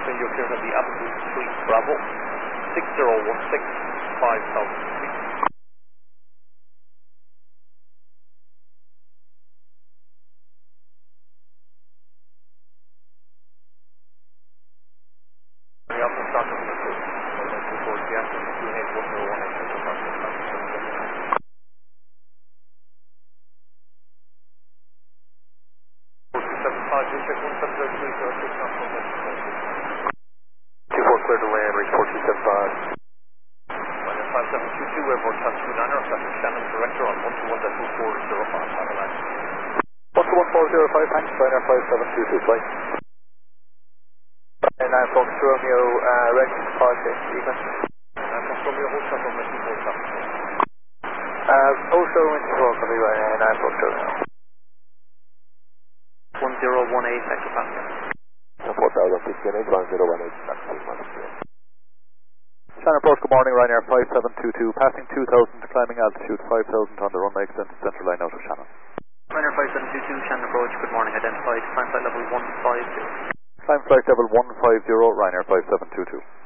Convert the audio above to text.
Oscar, you're clear on the Absolute Suite Bravo, 6016, 5000 feet. The Alpha Stock of the Suite, 124 Jackson, 24 clear to land, reach 4275. 5722, airborne task 29er, Captain Shannon, Director on 121.2405, have a line. 121.405, thanks, Ryanair 5722, flight. Ryanair Fox Romeo, ready to departure, sequence. Fox Romeo, hold shot on 24 traffic. Hold shot on 24, copy Ryanair Fox Romeo. 1018, extra passenger. 4016, 1018, taxi, Shannon approach, good morning, Ryanair 5722, passing 2000, climbing altitude 5000 on the runway, extend central line out of Shannon. Ryanair 5722, Shannon approach, good morning, identified, climb flight level 150. Climb flight level 150, Ryanair 5722.